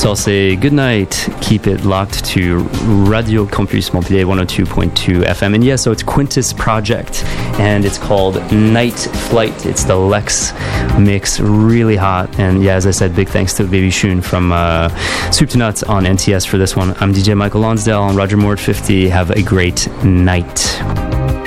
So I'll say good night, keep it locked to Radio Campus Montpellier 102.2 FM. And yeah, so it's Quintus Project, and it's called Night Flight. It's the Lex mix, really hot. And yeah, as I said, big thanks to Baby Shun from Soup to Nuts on NTS for this one. I'm DJ Michael Lonsdale on Roger Moore at 50. Have a great night.